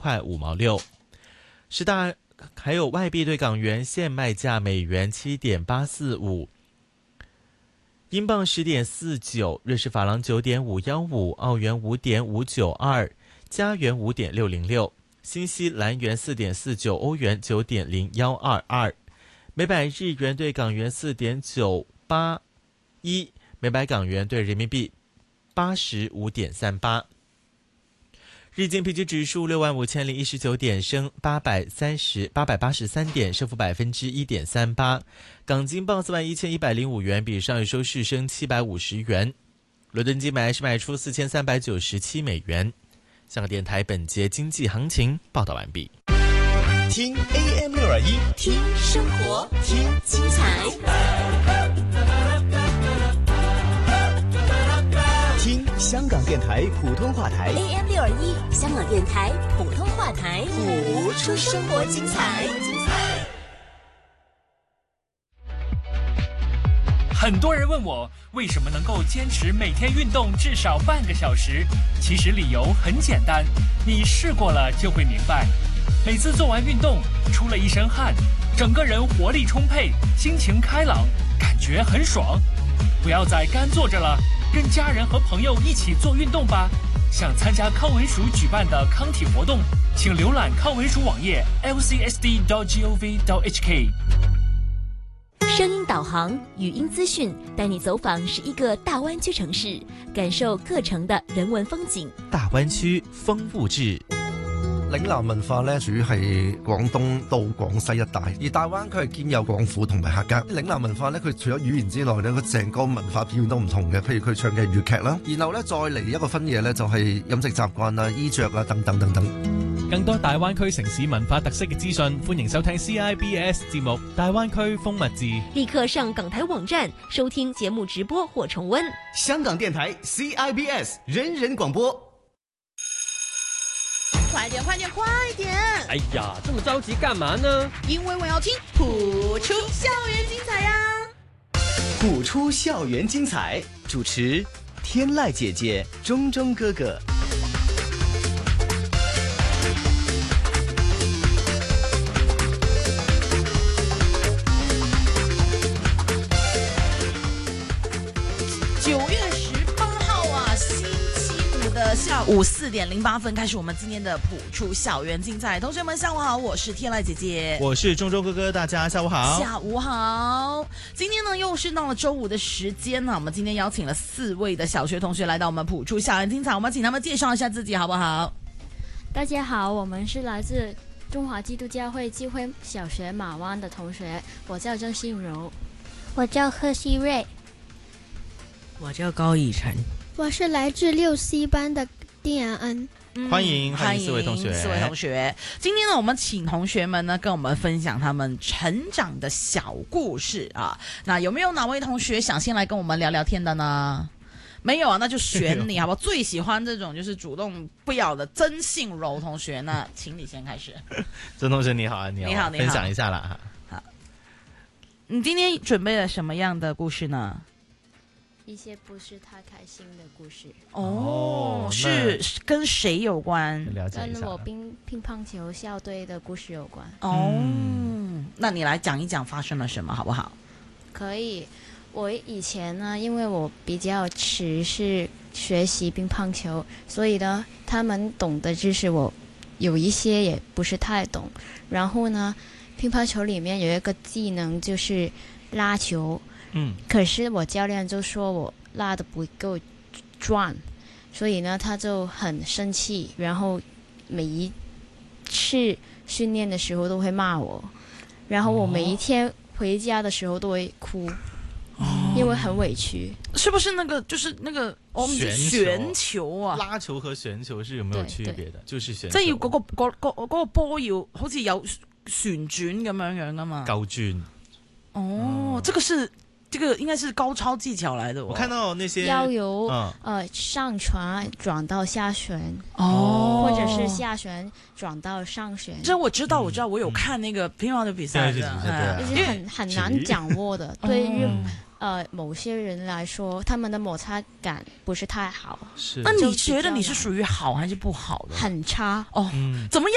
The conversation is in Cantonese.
块5毛6。十大还有外币对港元现卖价美元7.845，英镑10.49，瑞士法郎9.515，澳元5.592，加元5.606，新西兰元4.49，欧元9.0122，每百日元对港元4.981，每百港元对人民币85.38。日经平均指数65019点，升883点，升幅1.38%。港金报41105元，比上日收市升750元。伦敦金买是卖出4397美元。香港电台本节经济行情报道完毕。 听 AM621， 听生活，听精彩， 听香港电台普通话台 AM621，香港电台普通话台， 谱出生活精彩。 很多人问我为什么能够坚持每天运动至少半个小时，其实理由很简单，你试过了就会明白。每次做完运动，出了一身汗，整个人活力充沛，心情开朗，感觉很爽。不要再干坐着了，跟家人和朋友一起做运动吧。想参加康文署举办的康体活动，请浏览康文署网页 lcsd.gov.hk。 声音导航、语音资讯，带你走访11个大湾区城市，感受各城的人文风景。 大湾区风物志。 嶺南文化咧，主要係廣東到廣西一帶，而大灣區係兼有廣府同埋客家。嶺南文化咧，佢除咗語言之外咧，佢成個文化表現都唔同嘅。譬如佢唱嘅粵劇啦，然後咧再嚟一個分野咧，就係飲食習慣啊、衣着啊等等等等。 更多大灣區城市文化特色嘅資訊，歡迎收聽 CIBS 節目《大灣區風物誌》。 立刻上港台網站收聽節目直播或重溫。 香港電台 CIBS 人人廣播。 快點快點快點！ 哎呀，這麼着急幹嘛呢？ 因為我要聽譜出校園精彩呀！ 譜出校園精彩，主持天籟姐姐、中中哥哥。 9月18號啊，星期五的下午4點08分開始我們今天的譜出校園精彩。同學們下午好，我是天籟姐姐， 我是中中哥哥，大家下午好。 下午好。今天呢又是到了周五的時間呢，我們今天邀請了4位的小學同學來到我們譜出校園精彩，我們請他們介紹一下自己好不好？ 大家好，我們是來自中華基督教會基會小學馬灣的同學，我叫鄭信柔。 我叫賀希瑞。 我叫高以晨。 我是來自6C 班的丁安恩。 歡迎4位同學。 4位同學，今天呢，我們請同學們呢跟我們分享他們成長的小故事啊。那有沒有哪位同學想先來跟我們聊聊天的呢？沒有啊，那就選你好不好？最喜歡這種就是主動不要的曾信柔同學，那請你先開始。 曾同學你好啊，你好，分享一下啦。 好，你今天準備了什麼樣的故事呢？ 一些不是太開心的故事。 哦，是跟誰有關？ 跟我乒乓球校隊的故事有關。 哦，那你來講一講發生了什麼好不好？ 可以。我以前呢，因為我比較遲是學習乒乓球，所以呢，他們懂的知識我有一些也不是太懂。然後呢，乒乓球裡面有一個技能就是拉球。可是我教練就說我拉得不夠轉，所以呢他就很生氣，然後每一次訓練的時候都會罵我，然後我每一天回家的時候都會哭，因為很委屈。 是不是那個就是那個我們旋球啊？ 拉球和旋球是有沒有區別的？就是旋球， 即係要嗰個波要好似有旋轉咁樣噶嘛？ 高轉。 哦，這個應該是高超技巧來的。 我看到那些要由上旋轉到下旋，或者是下旋轉到上旋。 這我知道，我有看那個乒乓球比賽的， 就是很難掌握的。對於某些人來說，他們的摩擦感不是太好。 那你覺得你是屬於好還是不好的？ 很差。 哦，怎麼